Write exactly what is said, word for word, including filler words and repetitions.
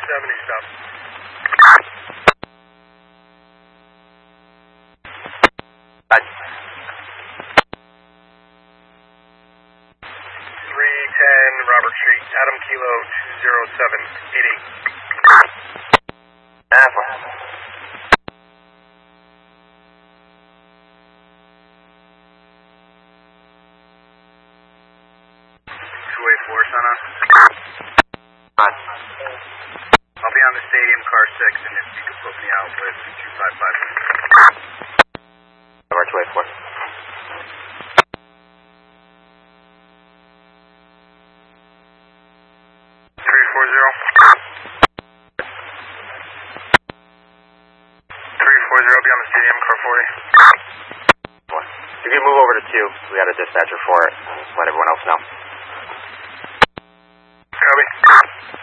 seventy, stop. three ten Robert Street, Adam Kilo two zero seven, D D. Alpha. two eight four, Sana. Right. I'll be on the stadium, car six, and if you could put me out with two five five. Number two eight four. three four zero. three four zero, be on the stadium, car forty. You can move over to two. We got a dispatcher for it. Let everyone else know. Copy.